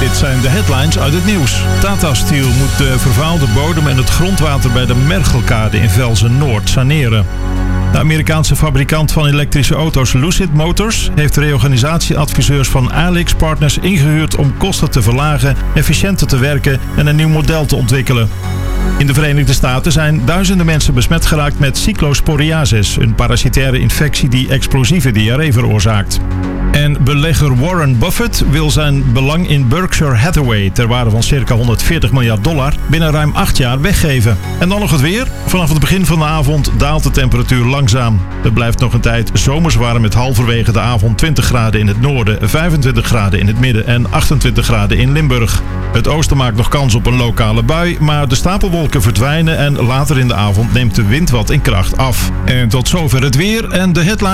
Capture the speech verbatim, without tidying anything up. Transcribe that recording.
Dit zijn de headlines uit het nieuws. Tata Steel moet de vervuilde bodem en het grondwater bij de Mergelkade in Velzen-Noord saneren. De Amerikaanse fabrikant van elektrische auto's Lucid Motors heeft reorganisatieadviseurs van AlixPartners ingehuurd om kosten te verlagen, efficiënter te werken en een nieuw model te ontwikkelen. In de Verenigde Staten zijn duizenden mensen besmet geraakt met cyclosporiasis, een parasitaire infectie die explosieve diarree veroorzaakt. En belegger Warren Buffett wil zijn belang in Berkshire Hathaway ter waarde van circa honderdveertig miljard dollar binnen ruim acht jaar weggeven. En dan nog het weer. Vanaf het begin van de avond daalt de temperatuur langzaam. Het blijft nog een tijd zomers warm met halverwege de avond twintig graden in het noorden, vijfentwintig graden in het midden en achtentwintig graden in Limburg. Het oosten maakt nog kans op een lokale bui, maar de stapelwolken verdwijnen en later in de avond neemt de wind wat in kracht af. En tot zover het weer en de headline.